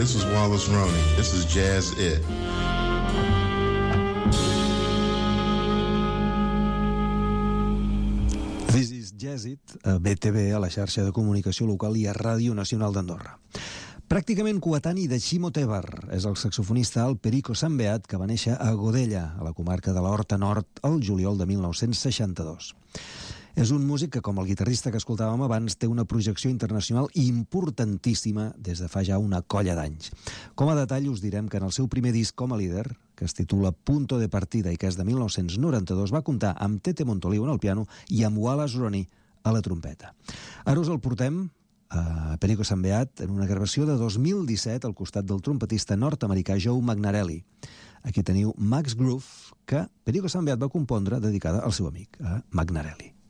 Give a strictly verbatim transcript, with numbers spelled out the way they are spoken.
this is Wallace Roney. This is Jazz It. This is Jazz It, a B T V, a la xarxa de comunicació local i a Ràdio Nacional d'Andorra. Pràcticament coetani de Ximo Tebar és el saxofonista alt Perico Sambeat, que va néixer a Godella, a la comarca de la Horta Nord, el juliol de mil nou-cents seixanta-dos. És un músic que, com el guitarrista que escoltàvem abans, té una projecció internacional importantíssima des de fa ja una colla d'anys. Com a detall us direm que en el seu primer disc com a líder, que es titula Punto de Partida i que és de mil nou-cents noranta-dos, va comptar amb Tete Montoliu en el piano i amb Wallace Roney a la trompeta. Ara us el portem a Perico Sambeat en una gravació de dos mil disset al costat del trompetista nord-americà Joe Magnarelli. Aquí teniu Max Groove, que Perico Sambeat va compondre dedicada al seu amic, a Magnarelli.